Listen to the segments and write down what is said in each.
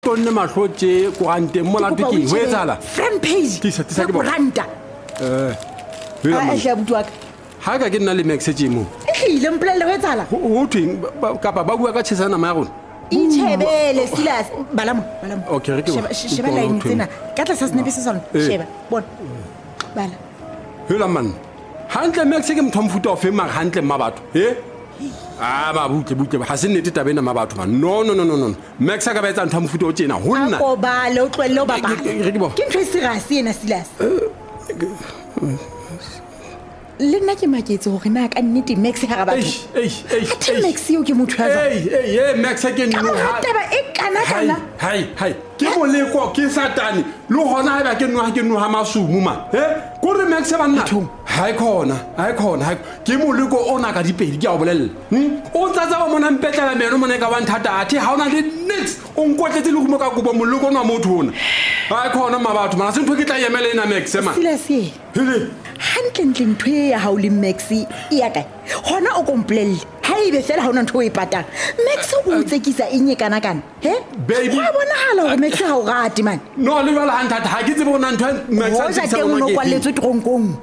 Tonne mahlotse ko ante mola tiki ho etsala front page tisa ke bona branda a hla butwa ha ka ke nna le message mo e ile mpolelle ho etsala ho thweng kapa ba bua ka tshesana ma ya rona itshebele Silas balamo okay re ke sheba line tsena ka tla sa snepe se sona sheba bona bala hela man hantle message ke mthomfuta o fe ma hantle ma batho ba butle ha se nnete tabena ma batho man no max ka ba etsa ntho mofuta o tjena ho nna go ba le o tlwelle o baba ke ntho serious ena Silas le nna ke maketse hore na ka nnete max ha ga batho max yo ke motho ya max ke nno ha taba e kana hai ke moleko ke satani lo hona ha ba ke nno ha masumu ma ko re max ba nna hai khona ke moleko ona ka dipedi ke a bolella o tsatsa ba mona mpetlela meno mona ka ba nthata athi ha ona le next o nkotletse le go mo ka go ba moleko ona motho ona hai khona ma batho mana se ntho ke tla yemela ena max ma Silasi hantle ntho ya ha o le max ya kae hona o komplelle ha ibe fela ha ona ntho o ipatang max o tsekisa enye kana baby wa bona hala hore max ha o rate man no le bala hanthata ha ke tsebe bona ntho max a tsekisa mo ke kwalletswe tronkong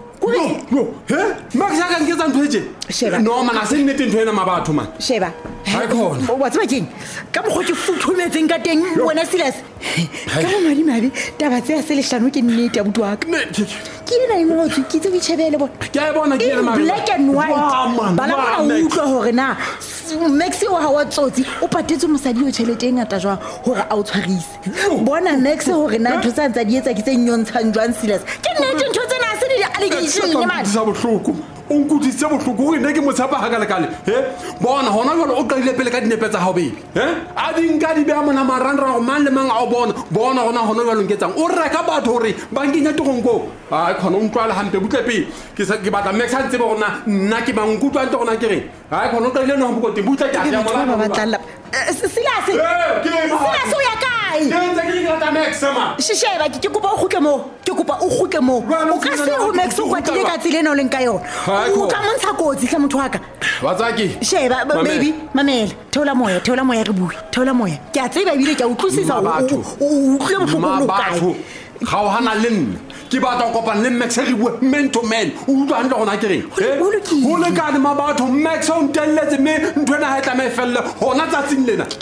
max ya ka nketsa ntho etse no mana se nnete ntho ena ma batho man sheba ha khona wa tseba keng ka mo go ke futhumetseng ka teng wena Silas ka mo madi taba tse ya se lehlano ke nnete ya butwa ka ke ena ingotse ke tse ditshebele bona ke a bona ke ena ma black and white bala ba utlwa hore na max o ha wa tsotsi o patetse mosadi yo tšhelete ngata jwa hore a o tshwarise bona max hore na ntho tsa di etsa ke tse nyontshang jwang Silas ke nnete ntho tsena se di allegation man sa bohloko o nkutise bohloko re ne ke motsapa ha ka lekale bona hona jalo o qadile pele ka dinepe tsa hao bebe a di nka di beha mona marandrang go mang le mang a o bona hona jalo nketsang o reka batho hore ba nkenya togonko a khona o ntlwala hampe butle pele ke batla max a tsebe gona nna ke bang kutlwa ntse gona ke reng a khona o qadile no hampo te butle ka ya mona ba batla Silas o ya kae ke ngata max ma shisheba ke kopa o khutle mo o ka se ho max o kwatile ka tsile no leng ka yona o ka montsha kotsi hla motho wa ka batsaki sheba baby mamela theola moya re bue theola moya ke a tseba bile ke a utlwisisa o utlwe mhloko lo kae ga o hana le nna ke batla go kopana le max re bue man to man o utlwa hantle gona ke reng ho le ka le ma batho max o ntelletse me ntwena ha tla me felle hona tsatsing lena ke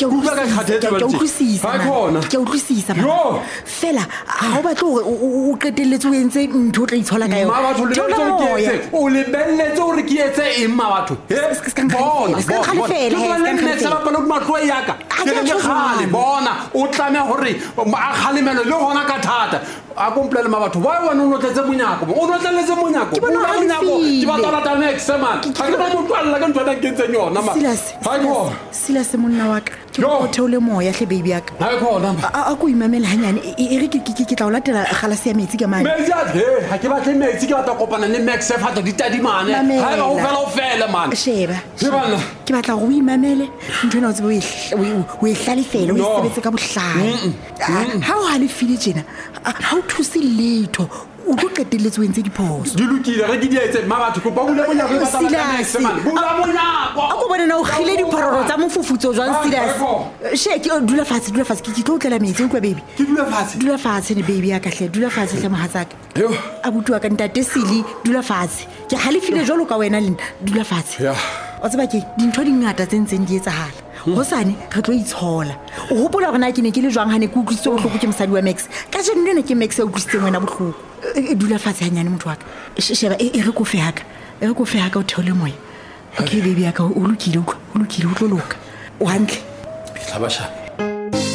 utlwisisa fela ha o batla hore o qetelletse o entse ntho o tla itshola ka yona ma batho le batho ke etse o le belletse hore ke etse eng ma batho bona o tlame hore a khalemelo le hona ka thata a komplele ma batho ba wena o notletse monyako o notletse monyako ke ba tla ta max man ha ke ba motlwalla ka ntwana ke ntse yona ma Silas monna wa ka o theole moya hle baby ya ka ha khona a go imamela hanyane e re ke tla o latela galase ya metsi ka mane ha ke batla metsi ke batla kopana le max fa tla ditadimane ha ba o fela man sheba ke batla go imamele ntwana o tsebe o e hlalefela o sebetse ka bohlale ha o hale file jena ha o thusi letho o go qetelletse o entse diphoso di lokile re ke di etse ma batho kopa bula monyako ba tla max man bula monyako a go bona na o khile diphororo tsa mofufutso jwang Silas ke dula fatshe ke tlo tlela metsi o kwa baby ke dula fatshe ne baby ya ka hle dula fatshe hle mohatsaka a butwa ka ntate Sili dula fatshe ke halefile jolo ka wena le dula fatshe o tseba ke dintho dingata tse ntseng di etsahala hosane re tlo itshola o hopola gore na ke ne ke le jwang ha ne ke utlwisitse bohloko ke mosadi wa max ka jeno ne ke max a utlwisitse wena bohloko dula fatshe hanyane motho wa ka sheba e re kofe haka o theole moya okay baby ya ka o lokile o tlo loka o hantle tlhabasha